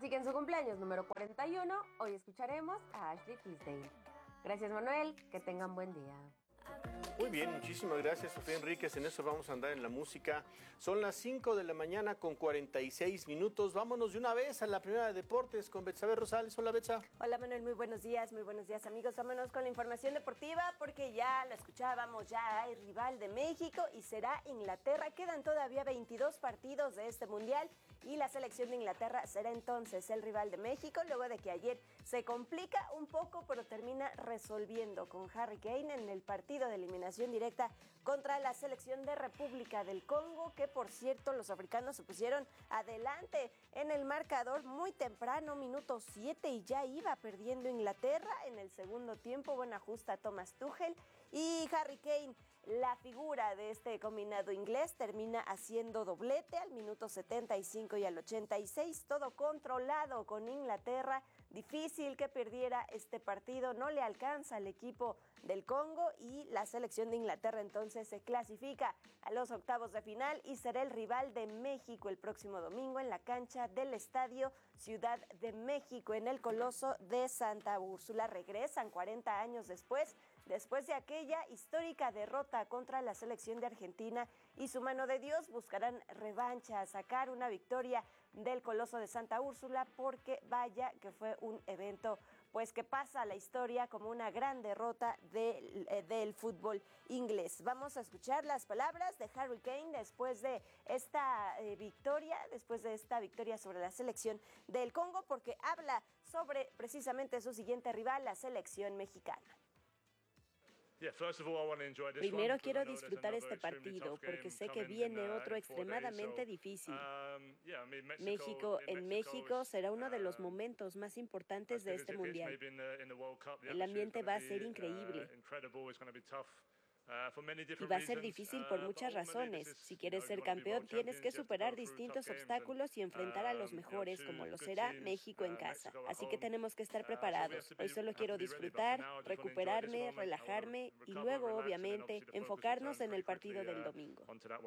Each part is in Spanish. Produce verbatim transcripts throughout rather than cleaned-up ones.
Así que en su cumpleaños número cuarenta y uno, hoy escucharemos a Ashley Tisdale. Gracias, Manuel, que tengan buen día. Muy bien, muchísimas gracias, Sofía Enríquez. En eso vamos a andar en la música. Son las cinco de la mañana con cuarenta y seis minutos. Vámonos de una vez a la primera de deportes con Betsabe Rosales. Hola, Betsa. Hola, Manuel, muy buenos días, muy buenos días, amigos. Vámonos con la información deportiva porque ya lo escuchábamos, ya hay rival de México y será Inglaterra. Quedan todavía veintidós partidos de este mundial y la selección de Inglaterra será entonces el rival de México, luego de que ayer se complica un poco, pero termina resolviendo con Harry Kane en el partido de eliminación directa contra la selección de República del Congo, que por cierto los africanos se pusieron adelante en el marcador muy temprano, minuto siete, y ya iba perdiendo Inglaterra en el segundo tiempo. Buen ajuste a Thomas Tuchel y Harry Kane, la figura de este combinado inglés, termina haciendo doblete al minuto setenta y cinco y al ochenta y seis, todo controlado con Inglaterra. Difícil que perdiera este partido, no le alcanza al equipo del Congo y la selección de Inglaterra entonces se clasifica a los octavos de final y será el rival de México el próximo domingo en la cancha del Estadio Ciudad de México en el Coloso de Santa Úrsula. Regresan cuarenta años después, después de aquella histórica derrota contra la selección de Argentina, y su mano de Dios buscarán revancha, sacar una victoria del Coloso de Santa Úrsula, porque vaya que fue un evento pues que pasa a la historia como una gran derrota del, eh, del fútbol inglés. Vamos a escuchar las palabras de Harry Kane después de esta eh, victoria, después de esta victoria sobre la selección del Congo, porque habla sobre precisamente su siguiente rival, la selección mexicana. Primero quiero disfrutar este partido porque sé que viene otro extremadamente difícil. México en México será uno de los momentos más importantes de este mundial. El ambiente va a ser increíble. Y va a ser difícil por muchas razones. Si quieres ser campeón, tienes que superar distintos obstáculos y enfrentar a los mejores, como lo será México en casa. Así que tenemos que estar preparados. Hoy solo quiero disfrutar, recuperarme, relajarme y luego, obviamente, enfocarnos en el partido del domingo.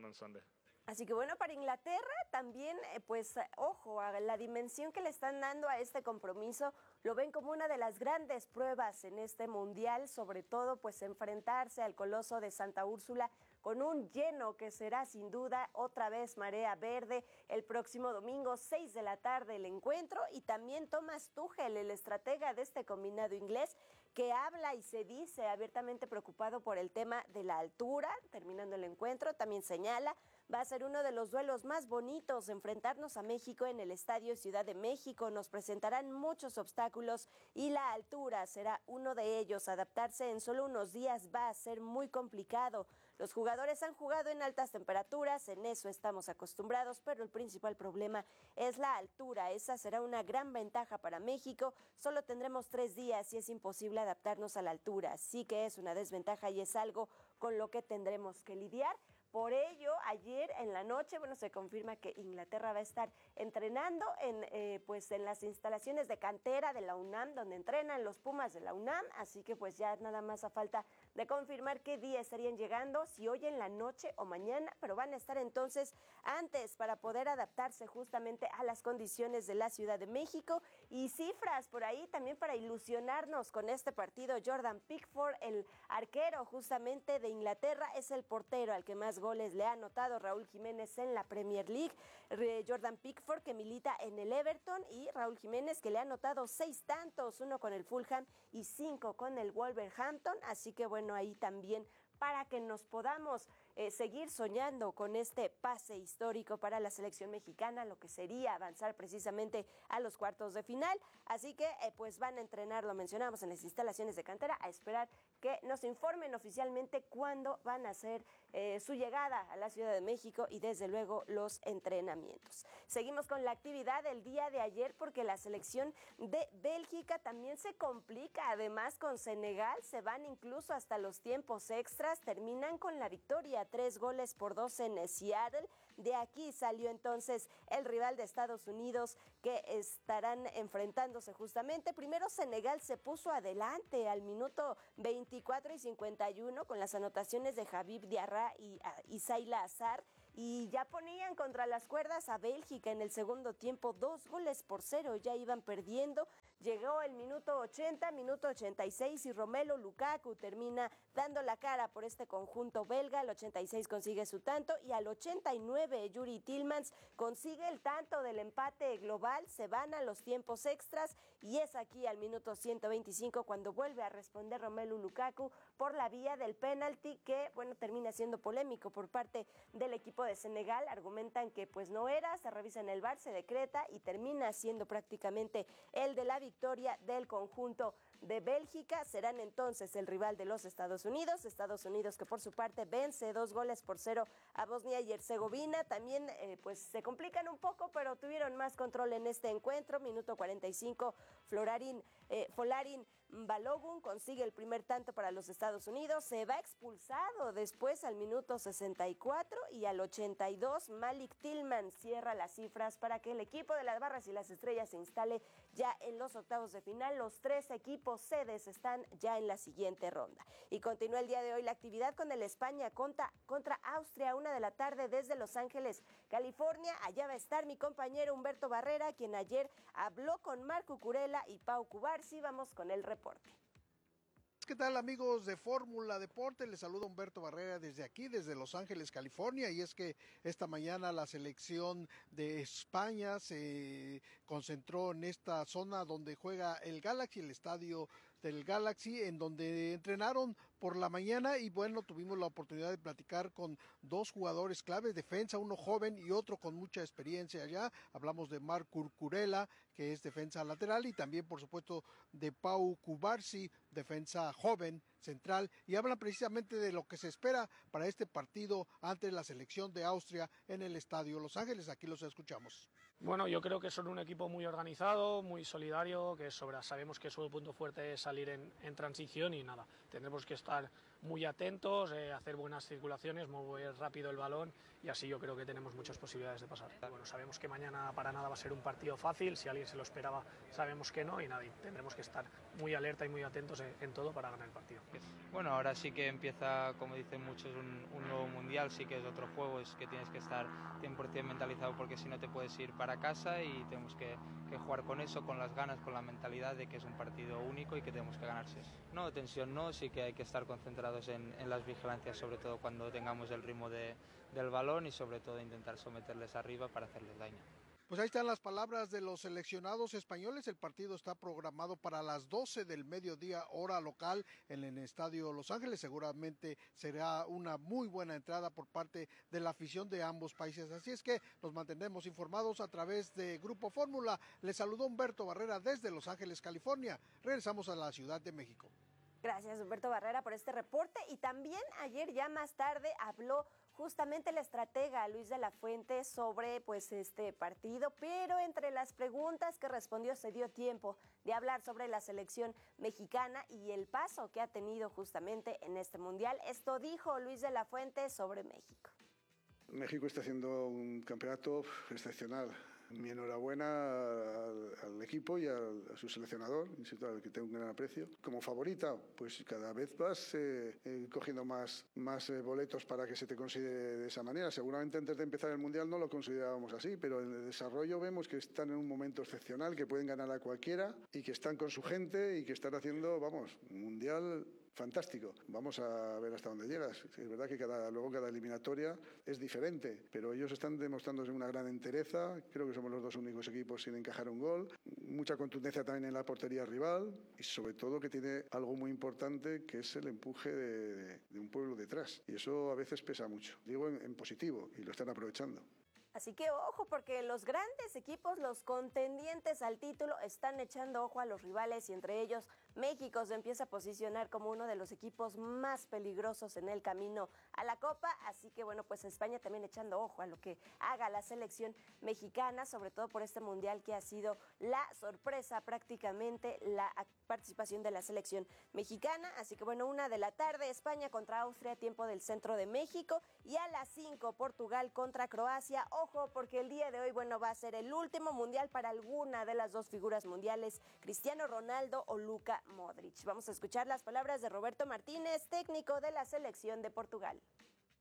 Así que bueno, para Inglaterra también, eh, pues ojo, a la dimensión que le están dando a este compromiso, lo ven como una de las grandes pruebas en este mundial, sobre todo pues enfrentarse al Coloso de Santa Úrsula con un lleno que será sin duda otra vez marea verde el próximo domingo, seis de la tarde el encuentro, y también Thomas Tuchel, el estratega de este combinado inglés, que habla y se dice abiertamente preocupado por el tema de la altura. Terminando el encuentro, también señala: va a ser uno de los duelos más bonitos enfrentarnos a México en el Estadio Ciudad de México. Nos presentarán muchos obstáculos y la altura será uno de ellos. Adaptarse en solo unos días va a ser muy complicado. Los jugadores han jugado en altas temperaturas, en eso estamos acostumbrados, pero el principal problema es la altura. Esa será una gran ventaja para México. Solo tendremos tres días y es imposible adaptarnos a la altura. Sí que es una desventaja y es algo con lo que tendremos que lidiar. Por ello, ayer en la noche, bueno, se confirma que Inglaterra va a estar entrenando en, eh, pues en las instalaciones de cantera de la UNAM, donde entrenan los Pumas de la UNAM, así que pues ya nada más a falta de confirmar qué día estarían llegando, si hoy en la noche o mañana, pero van a estar entonces antes para poder adaptarse justamente a las condiciones de la Ciudad de México. Y cifras por ahí también para ilusionarnos con este partido: Jordan Pickford, el arquero justamente de Inglaterra, es el portero al que más goles le ha anotado Raúl Jiménez en la Premier League. Jordan Pickford, que milita en el Everton, y Raúl Jiménez, que le ha anotado seis tantos, uno con el Fulham y cinco con el Wolverhampton. Así que bueno, ahí también para que nos podamos eh, seguir soñando con este pase histórico para la selección mexicana, lo que sería avanzar precisamente a los cuartos de final. Así que eh, pues van a entrenar, lo mencionamos, en las instalaciones de cantera, a esperar que nos informen oficialmente cuándo van a hacer eh, su llegada a la Ciudad de México y desde luego los entrenamientos. Seguimos con la actividad del día de ayer porque la selección de Bélgica también se complica, además con Senegal, se van incluso hasta los tiempos extras, terminan con la victoria, tres goles por dos en Seattle. De aquí salió entonces el rival de Estados Unidos que estarán enfrentándose justamente. Primero Senegal se puso adelante al minuto veinticuatro y cincuenta y uno con las anotaciones de Habib Diarra y uh, Ismaïla Sarr, y ya ponían contra las cuerdas a Bélgica en el segundo tiempo, dos goles por cero, ya iban perdiendo. Llegó el minuto ochenta, minuto ochenta y seis y Romelu Lukaku termina dando la cara por este conjunto belga. Al ochenta y seis consigue su tanto y al ochenta y nueve Yuri Tillmans consigue el tanto del empate global. Se van a los tiempos extras y es aquí al minuto ciento veinticinco cuando vuelve a responder Romelu Lukaku por la vía del penalti que, bueno, termina siendo polémico por parte del equipo de Senegal. Argumentan que pues no era, se revisa en el V A R, se decreta y termina siendo prácticamente el de la victoria del conjunto de Bélgica. Serán entonces el rival de los Estados Unidos. Estados Unidos que por su parte vence dos goles por cero a Bosnia y Herzegovina. También eh, pues se complican un poco, pero tuvieron más control en este encuentro. Minuto cuarenta y cinco, Florarin, eh, Folarin Balogun consigue el primer tanto para los Estados Unidos. Se va expulsado después al minuto sesenta y cuatro y al ochenta y dos Malik Tillman cierra las cifras para que el equipo de las Barras y las Estrellas se instale ya en los octavos de final. Los tres equipos sedes están ya en la siguiente ronda. Y continúa el día de hoy la actividad con el España contra, contra Austria, una de la tarde desde Los Ángeles, California. Allá va a estar mi compañero Humberto Barrera, quien ayer habló con Marco Curela y Pau Cubarsi. Vamos con el reporte. ¿Qué tal, amigos de Fórmula Deporte? Les saluda Humberto Barrera desde aquí, desde Los Ángeles, California, y es que esta mañana la selección de España se concentró en esta zona donde juega el Galaxy, el estadio del Galaxy, en donde entrenaron por la mañana y bueno, tuvimos la oportunidad de platicar con dos jugadores claves, defensa, uno joven y otro con mucha experiencia allá. Hablamos de Marc Cucurella, que es defensa lateral, y también por supuesto de Pau Cubarsi, defensa joven, central, y hablan precisamente de lo que se espera para este partido ante la selección de Austria en el Estadio Los Ángeles. Aquí los escuchamos. Bueno, yo creo que son un equipo muy organizado, muy solidario, que sobra. Sabemos que su punto fuerte es salir en, en transición y nada, tendremos que estar muy atentos, eh, hacer buenas circulaciones, mover rápido el balón y así yo creo que tenemos muchas posibilidades de pasar. Bueno, sabemos que mañana para nada va a ser un partido fácil, si alguien se lo esperaba sabemos que no y nada, y tendremos que estar muy alerta y muy atentos en, en todo para ganar el partido. Bueno, ahora sí que empieza, como dicen muchos, un, un nuevo mundial, sí que es otro juego, es que tienes que estar cien por ciento mentalizado porque si no te puedes ir para casa y tenemos que, que jugar con eso, con las ganas, con la mentalidad de que es un partido único y que tenemos que ganarse. No, tensión no, sí que hay que estar concentrados en, en las vigilancias, sobre todo cuando tengamos el ritmo de, del balón y sobre todo intentar someterles arriba para hacerles daño. Pues ahí están las palabras de los seleccionados españoles. El partido está programado para las doce del mediodía, hora local, en el Estadio Los Ángeles. Seguramente será una muy buena entrada por parte de la afición de ambos países. Así es que nos mantendremos informados a través de Grupo Fórmula. Les saludó Humberto Barrera desde Los Ángeles, California. Regresamos a la Ciudad de México. Gracias, Humberto Barrera, por este reporte. Y también ayer ya más tarde habló justamente el estratega Luis de la Fuente sobre pues este partido, pero entre las preguntas que respondió se dio tiempo de hablar sobre la selección mexicana y el paso que ha tenido justamente en este mundial. Esto dijo Luis de la Fuente sobre México. México está haciendo un campeonato excepcional. Mi enhorabuena al, al equipo y al, a su seleccionador, insisto, al que tengo un gran aprecio. Como favorita, pues cada vez vas eh, eh, cogiendo más, más eh, boletos para que se te considere de esa manera. Seguramente antes de empezar el Mundial no lo considerábamos así, pero en el desarrollo vemos que están en un momento excepcional, que pueden ganar a cualquiera y que están con su gente y que están haciendo, vamos, un Mundial fantástico. Vamos a ver hasta dónde llegas. Es verdad que cada, luego cada eliminatoria es diferente, pero ellos están demostrándose una gran entereza. Creo que somos los dos únicos equipos sin encajar un gol. Mucha contundencia también en la portería rival y sobre todo que tiene algo muy importante que es el empuje de, de, de un pueblo detrás. Y eso a veces pesa mucho. Digo en, en positivo y lo están aprovechando. Así que ojo, porque los grandes equipos, los contendientes al título, están echando ojo a los rivales y entre ellos México se empieza a posicionar como uno de los equipos más peligrosos en el camino a la Copa. Así que bueno, pues España también echando ojo a lo que haga la selección mexicana, sobre todo por este mundial que ha sido la sorpresa prácticamente la participación de la selección mexicana. Así que bueno, una de la tarde, España contra Austria, tiempo del centro de México, y a las cinco, Portugal contra Croacia. Ojo, porque el día de hoy, bueno, va a ser el último mundial para alguna de las dos figuras mundiales, Cristiano Ronaldo o Luka Modric. Vamos a escuchar las palabras de Roberto Martínez, técnico de la selección de Portugal.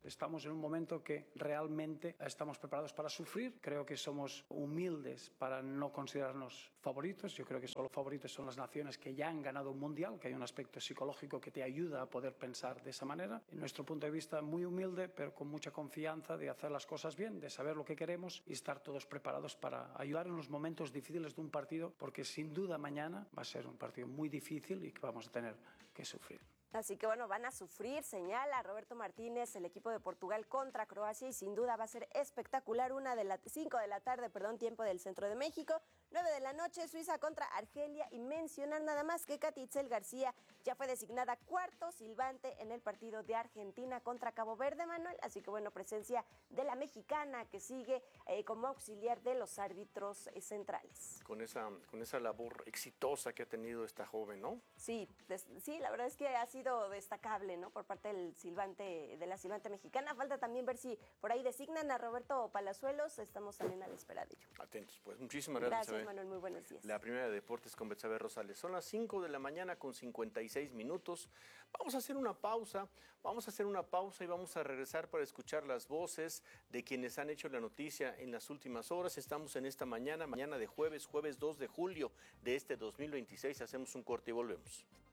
Estamos en un momento que realmente estamos preparados para sufrir. Creo que somos humildes para no considerarnos favoritos. Yo creo que solo favoritos son las naciones que ya han ganado un mundial, que hay un aspecto psicológico que te ayuda a poder pensar de esa manera. En nuestro punto de vista, muy humilde, pero con mucha confianza de hacer las cosas bien, de saber lo que queremos y estar todos preparados para ayudar en los momentos difíciles de un partido, porque sin duda mañana va a ser un partido muy difícil y que vamos a tener que sufrir. Así que bueno, van a sufrir, señala Roberto Martínez, el equipo de Portugal contra Croacia, y sin duda va a ser espectacular. Una de las cinco de la tarde, perdón, tiempo del centro de México, nueve de la noche, Suiza contra Argelia, y mencionar nada más que Katy Itzel García ya fue designada cuarto silbante en el partido de Argentina contra Cabo Verde, Manuel. Así que bueno, presencia de la mexicana que sigue eh, como auxiliar de los árbitros eh, centrales. Con esa, con esa labor exitosa que ha tenido esta joven, ¿no? Sí, des, sí, la verdad es que ha sido destacable, ¿no? Por parte del silbante, de la silbante mexicana. Falta también ver si por ahí designan a Roberto Palazuelos. Estamos también a la espera de ello. Atentos, pues. Muchísimas gracias. Gracias, Manuel. Muy buenos días. La primera de deportes con Betsabe Rosales. Son las cinco de la mañana con cincuenta y seis minutos. Vamos a hacer una pausa. Vamos a hacer una pausa y vamos a regresar para escuchar las voces de quienes han hecho la noticia en las últimas horas. Estamos en esta mañana, mañana de jueves, jueves dos de julio de este dos mil veintiséis. Hacemos un corte y volvemos.